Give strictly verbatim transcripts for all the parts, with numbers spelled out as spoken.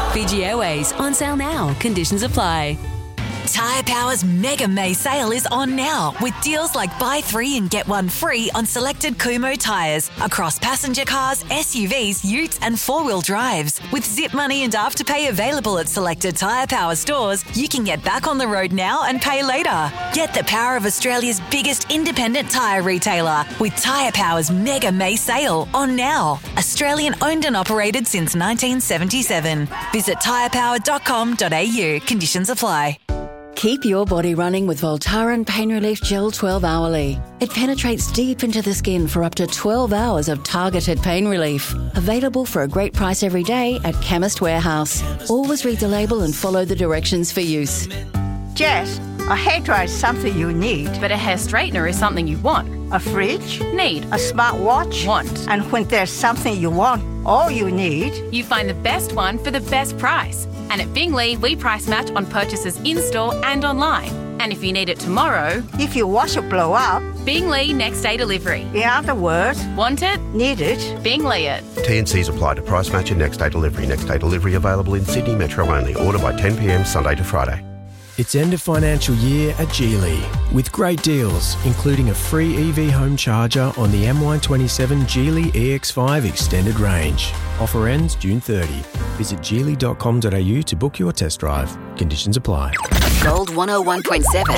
Fiji Airways, on sale now. Conditions apply. Tyre Power's Mega May sale is on now with deals like buy three and get one free on selected Kumho tyres across passenger cars, S U Vs, utes and four-wheel drives. With zip money and afterpay available at selected Tyre Power stores, you can get back on the road now and pay later. Get the power of Australia's biggest independent tyre retailer with Tyre Power's Mega May sale on now. Australian owned and operated since nineteen seventy-seven. Visit tyre power dot com dot a u. Conditions apply. Keep your body running with Voltaren Pain Relief Gel twelve hourly. It penetrates deep into the skin for up to twelve hours of targeted pain relief. Available for a great price every day at Chemist Warehouse. Always read the label and follow the directions for use. Jess, a hairdryer is something you need. But a hair straightener is something you want. A fridge? Need. A smartwatch? Want. And when there's something you want, all you need... You find the best one for the best price. And at Bingley, we price match on purchases in-store and online. And if you need it tomorrow... If your washer blow up... Bingley next day delivery. In other words... Want it? Need it? Bingley it. T and Cs apply to price match and next day delivery. Next day delivery available in Sydney Metro only. Order by ten p m Sunday to Friday. It's end of financial year at Geely with great deals, including a free E V home charger on the M Y twenty-seven Geely E X five extended range. Offer ends June thirtieth. Visit geely dot com dot a u to book your test drive. Conditions apply. Gold one oh one point seven.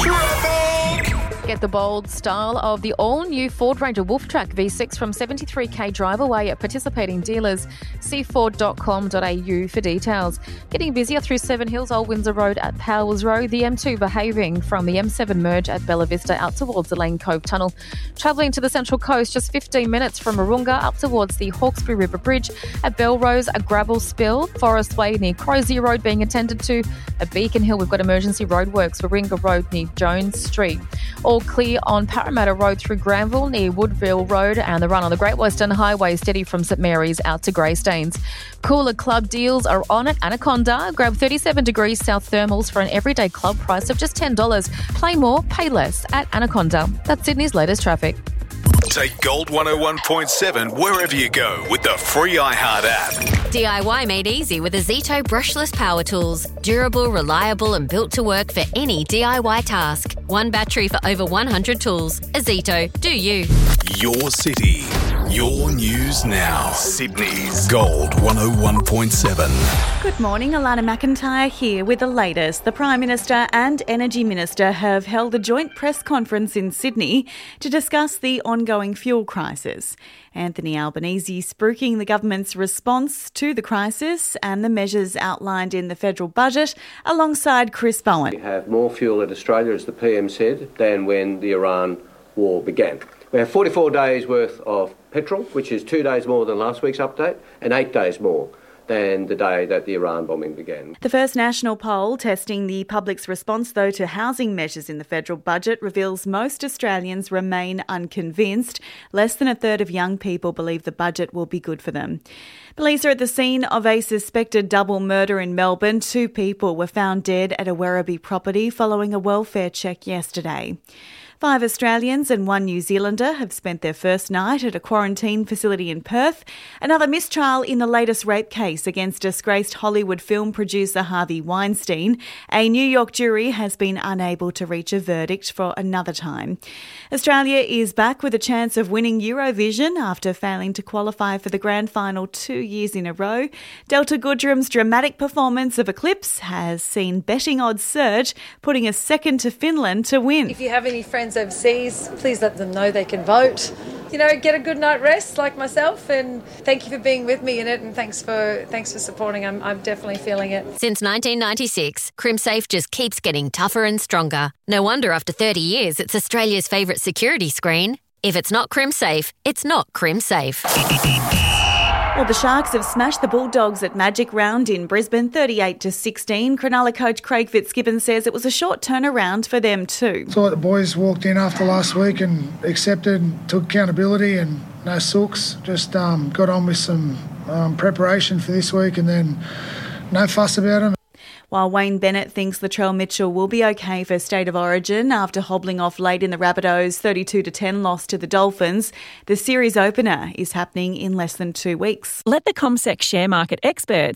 Get the bold style of the all-new Ford Ranger Wolftrack V six from seventy-three k drive away at participating dealers. See ford dot com dot a u for details. Getting busier through Seven Hills, Old Windsor Road at Powers Road. The M two behaving from the M seven merge at Bella Vista out towards the Lane Cove Tunnel. Travelling to the Central Coast, just fifteen minutes from Mooroonga up towards the Hawkesbury River Bridge. At Belrose, a gravel spill. Forest Way near Crozier Road being attended to. At Beacon Hill, we've got emergency roadworks. Warringah Road near Jones Street. All clear on Parramatta Road through Granville near Woodville Road, and the run on the Great Western Highway steady from St Mary's out to Greystanes. Cooler club deals are on at Anaconda. Grab thirty-seven degrees South thermals for an everyday club price of just ten dollars. Play more, pay less at Anaconda. That's Sydney's latest traffic. Take Gold one oh one point seven wherever you go with the free iHeart app. D I Y made easy with a Zito brushless power tools. Durable, reliable and built to work for any D I Y task. One battery for over one hundred tools. A Zito. Do you. Your city. Your news now. Sydney's Gold one oh one point seven. Good morning, Alana McIntyre here with the latest. The Prime Minister and Energy Minister have held a joint press conference in Sydney to discuss the ongoing fuel crisis. Anthony Albanese spruiking the government's response to the crisis and the measures outlined in the federal budget alongside Chris Bowen. We have more fuel at Australia, as the P M said, than when the Iran war began. We have forty-four days worth of petrol, which is two days more than last week's update, and eight days more than the day that the Iran bombing began. The first national poll testing the public's response, though, to housing measures in the federal budget reveals most Australians remain unconvinced. Less than a third of young people believe the budget will be good for them. Police are at the scene of a suspected double murder in Melbourne. Two people were found dead at a Werribee property following a welfare check yesterday. Five Australians and one New Zealander have spent their first night at a quarantine facility in Perth. Another mistrial in the latest rape case against disgraced Hollywood film producer Harvey Weinstein. A New York jury has been unable to reach a verdict for another time. Australia is back with a chance of winning Eurovision after failing to qualify for the grand final two years in a row. Delta Goodrum's dramatic performance of Eclipse has seen betting odds surge, putting us second to Finland to win. If you have any friends overseas, please let them know they can vote. You know, get a good night rest like myself, and thank you for being with me in it, and thanks for thanks for supporting. I'm I'm definitely feeling it. Since nineteen ninety-six, CrimSafe just keeps getting tougher and stronger. No wonder after thirty years it's Australia's favourite security screen. If it's not CrimSafe, it's not CrimSafe. Well, the Sharks have smashed the Bulldogs at Magic Round in Brisbane, thirty-eight to sixteen. Cronulla coach Craig Fitzgibbon says it was a short turnaround for them too. So the boys walked in after last week and accepted, and took accountability, and no sooks. Just um, got on with some um, preparation for this week, and then no fuss about them. While Wayne Bennett thinks Latrell Mitchell will be okay for State of Origin after hobbling off late in the Rabbitohs' thirty-two to ten loss to the Dolphins, the series opener is happening in less than two weeks. Let the CommSec share market experts